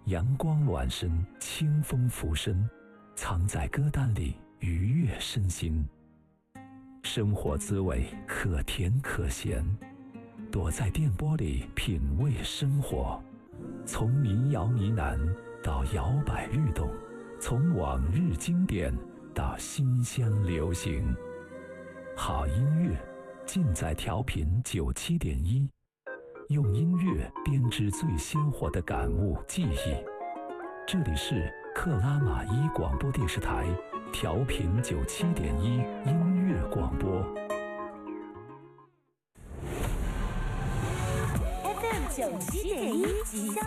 阳光暖身，清风拂身，藏在歌单里愉悦身心。生活滋味可甜可咸，躲在电波里品味生活。从民谣呢喃到摇摆律动，从往日经典到新鲜流行，好音乐尽在调频97.1，用音乐编织最鲜活的感悟记忆。这里是克拉玛依广播电视台调频97.1音乐广播。 FM 97.1吉祥